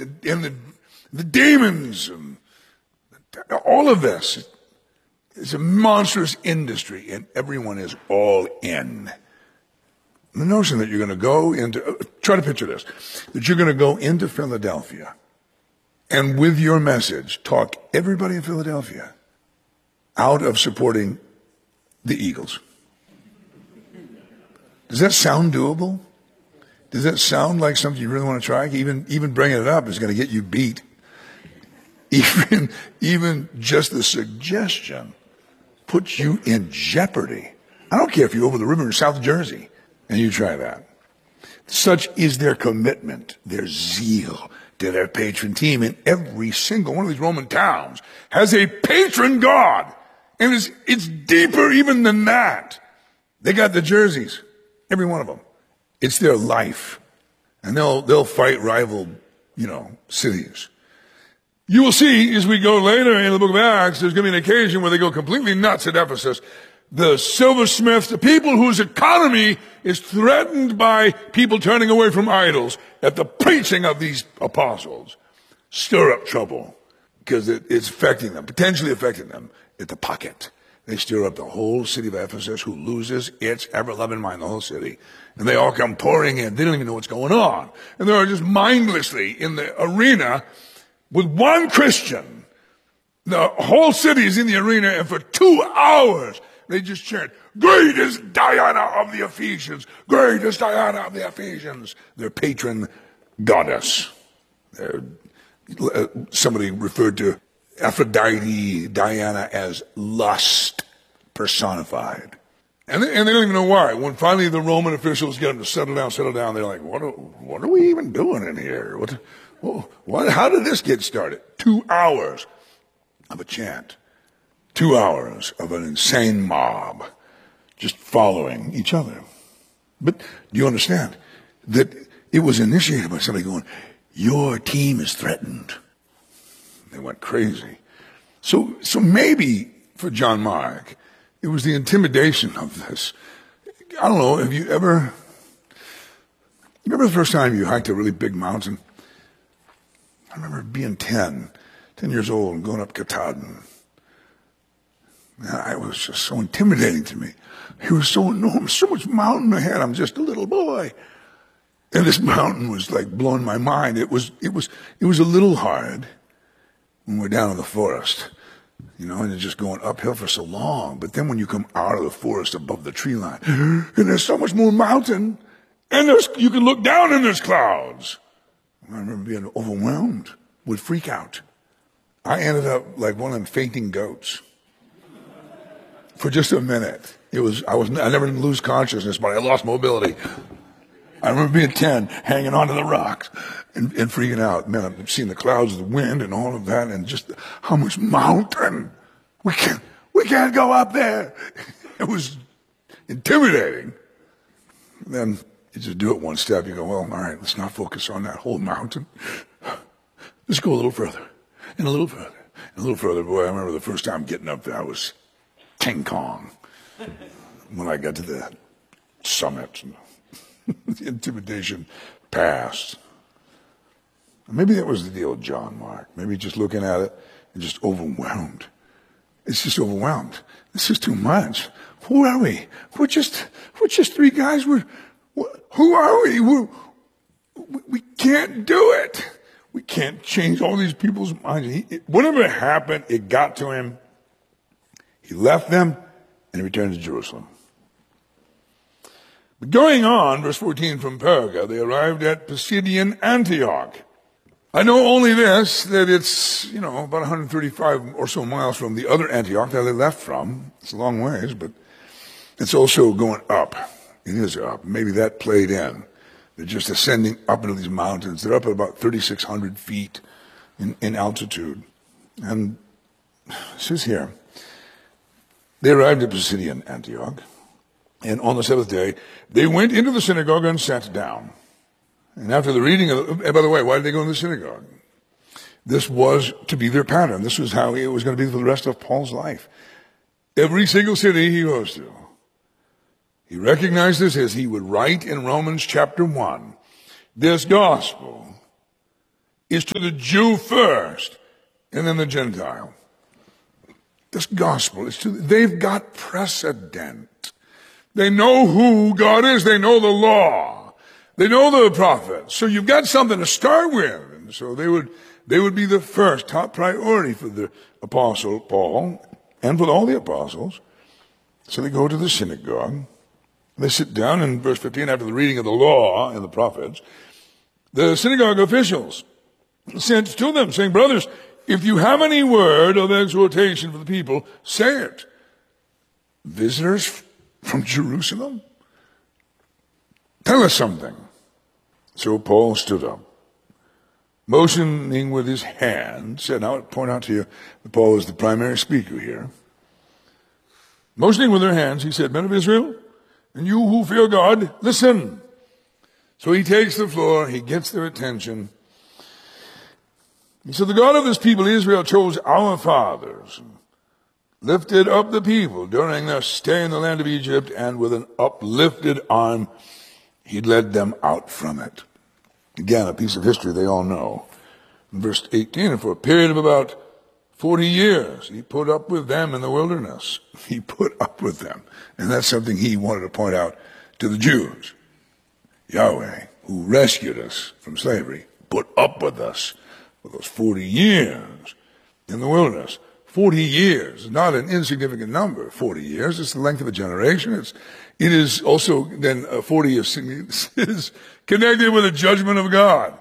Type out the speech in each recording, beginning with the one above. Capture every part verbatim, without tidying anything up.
the, and the, the demons, and all of this. It's a monstrous industry, and everyone is all in. The notion that you're going to go into, uh, try to picture this, that you're going to go into Philadelphia and with your message talk everybody in Philadelphia out of supporting the Eagles. Does that sound doable? Does that sound like something you really want to try? Even, even bringing it up is going to get you beat. Even, even just the suggestion puts you in jeopardy. I don't care if you're over the river in South Jersey and you try that. Such is their commitment, their zeal to their patron team. And every single one of these Roman towns has a patron god. And it's, it's deeper even than that. They got the jerseys, every one of them. It's their life. And they'll, they'll fight rival, you know, cities. You will see as we go later in the book of Acts, there's going to be an occasion where they go completely nuts at Ephesus. The silversmiths, the people whose economy is threatened by people turning away from idols at the preaching of these apostles, stir up trouble because it, it's affecting them, potentially affecting them at the pocket. They stir up the whole city of Ephesus, who loses its ever-loving mind, the whole city. And they all come pouring in. They don't even know what's going on. And they're just mindlessly in the arena with one Christian. The whole city is in the arena, and for two hours, they just chant, "Great is Diana of the Ephesians! Great is Diana of the Ephesians!" Their patron goddess. Uh, somebody referred to Aphrodite, Diana, as lust personified. And they, and they don't even know why. When finally the Roman officials get them to settle down, settle down, they're like, what are, what are we even doing in here? What, what, how did this get started? Two hours of a chant. Two hours of an insane mob just following each other. But do you understand that it was initiated by somebody going, your team is threatened? They went crazy. So, so maybe for John Mark, it was the intimidation of this. I don't know, have you ever, remember the first time you hiked a really big mountain? I remember being ten, ten years old and going up Katahdin. It was just so intimidating to me. It was so enormous, so much mountain ahead. I'm just a little boy. And this mountain was like blowing my mind. It was, it was, it was a little hard when we're down in the forest, you know, and you're just going uphill for so long. But then when you come out of the forest above the tree line, and there's so much more mountain, and there's, you can look down and there's clouds. I remember being overwhelmed, would freak out. I ended up like one of them fainting goats. For just a minute. It was, I was, I never did lose consciousness, but I lost mobility. I remember being ten, hanging onto the rocks and, and freaking out. Man, I've seen the clouds, the wind and all of that, and just how much mountain. We can't, we can't go up there. It was intimidating. And then you just do it one step. You go, well, all right, let's not focus on that whole mountain. Let's go a little further and a little further and a little further. Boy, I remember the first time getting up there, I was King Kong. When I got to the summit, the intimidation passed. Maybe that was the deal with John Mark. Maybe just looking at it and just overwhelmed. It's just overwhelmed. This is too much. Who are we? We're just, we're just three guys. We're, who are we? We're, we can't do it. We can't change all these people's minds. He, it, whatever happened, it got to him. He left them and he returned to Jerusalem. But going on, verse fourteen, from Perga, they arrived at Pisidian Antioch. I know only this, that it's, you know, about one hundred thirty-five or so miles from the other Antioch that they left from. It's a long ways, but it's also going up. It is up. Maybe that played in. They're just ascending up into these mountains. They're up at about thirty-six hundred feet in, in altitude. And it says here, they arrived at Pisidian Antioch, and on the seventh day, they went into the synagogue and sat down. And after the reading of, the, and by the way, why did they go in the synagogue? This was to be their pattern. This was how it was going to be for the rest of Paul's life. Every single city he goes to, he recognized this as he would write in Romans chapter one. This gospel is to the Jew first and then the Gentile. This gospel is to, they've got precedent. They know who God is. They know the law. They know the prophets. So you've got something to start with. And so they would, they would be the first top priority for the apostle Paul and for all the apostles. So they go to the synagogue. They sit down in verse fifteen after the reading of the law and the prophets. The synagogue officials sent to them saying, brothers, if you have any word of exhortation for the people, say it. Visitors from Jerusalem? Tell us something. So Paul stood up, motioning with his hand, said, now I'll point out to you that Paul is the primary speaker here. Motioning with their hands, he said, men of Israel, and you who fear God, listen. So he takes the floor, he gets their attention. He said, the God of this people, Israel, chose our fathers, lifted up the people during their stay in the land of Egypt, and with an uplifted arm, he led them out from it. Again, a piece of history they all know. In verse eighteen, and for a period of about forty years, he put up with them in the wilderness. He put up with them. And that's something he wanted to point out to the Jews. Yahweh, who rescued us from slavery, put up with us for those forty years in the wilderness. forty years is not an insignificant number. forty years, it's the length of a generation. It's, it is also then uh, forty is, is connected with the judgment of God.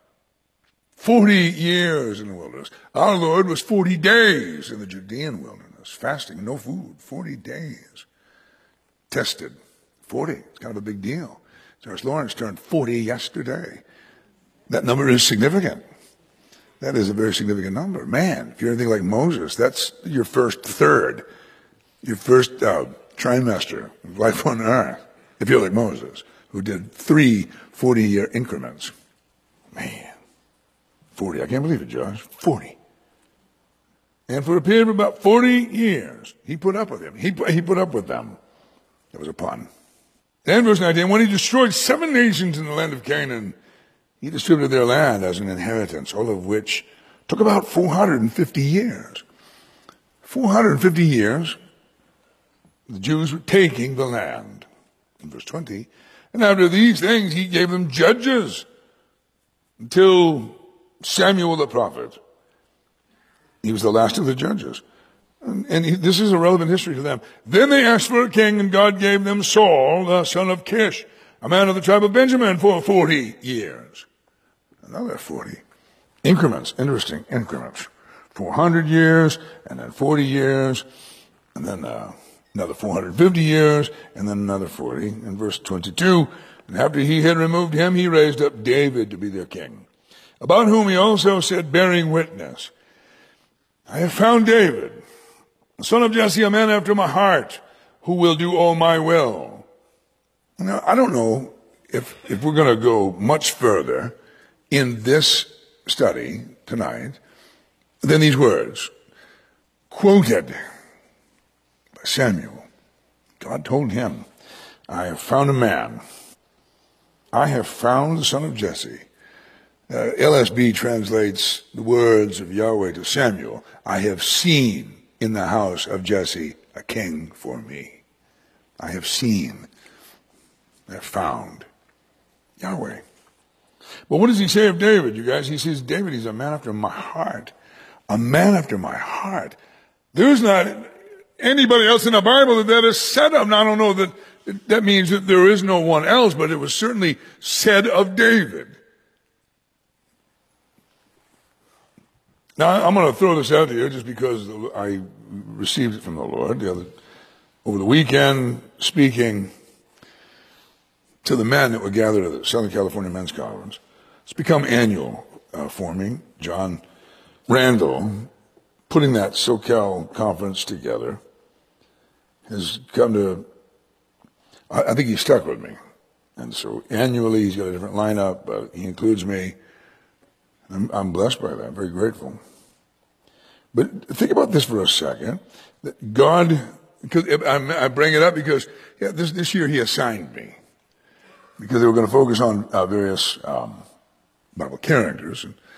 forty years in the wilderness. Our Lord was forty days in the Judean wilderness, fasting, no food, forty days. Tested, forty, it's kind of a big deal. Charles Lawrence turned forty yesterday. That number is significant. That is a very significant number. Man, if you're anything like Moses, that's your first third, your first uh, trimester of life on earth. If you're like Moses, who did three forty-year increments. Man, forty. I can't believe it, Josh. forty. And for a period of about forty years, he put up with him. He, he put up with them. That was a pun. Then verse nineteen, when he destroyed seven nations in the land of Canaan, he distributed their land as an inheritance, all of which took about four hundred fifty years. four hundred fifty years, the Jews were taking the land. In verse twenty, and after these things he gave them judges until Samuel the prophet. He was the last of the judges. And, and he, this is a relevant history to them. Then they asked for a king, and God gave them Saul, the son of Kish, a man of the tribe of Benjamin, for forty years. Another forty. Increments, interesting increments. four hundred years, and then forty years, and then uh, another four hundred fifty years, and then another forty. In verse twenty-two, and after he had removed him, he raised up David to be their king, about whom he also said, bearing witness, I have found David, the son of Jesse, a man after my heart, who will do all my will. Now, I don't know if, if we're going to go much further in this study tonight than these words, quoted by Samuel. God told him, I have found a man. I have found the son of Jesse. Uh, L S B translates the words of Yahweh to Samuel. I have seen in the house of Jesse a king for me. I have seen, I have found Yahweh. But what does he say of David, you guys? He says, David, he's a man after my heart. A man after my heart. There's not anybody else in the Bible that that is said of. Now, I don't know that that means that there is no one else, but it was certainly said of David. Now, I'm going to throw this out here just because I received it from the Lord the other, over the weekend, speaking to the men that were gathered at the Southern California Men's Conference. It's become annual uh, for me. John Randall, putting that SoCal conference together, has come to, I, I think he's stuck with me. And so annually he's got a different lineup, but he includes me. I'm, I'm blessed by that, very grateful. But think about this for a second. That God, because I bring it up because yeah, this, this year he assigned me. Because they were going to focus on uh, various um, Bible characters. And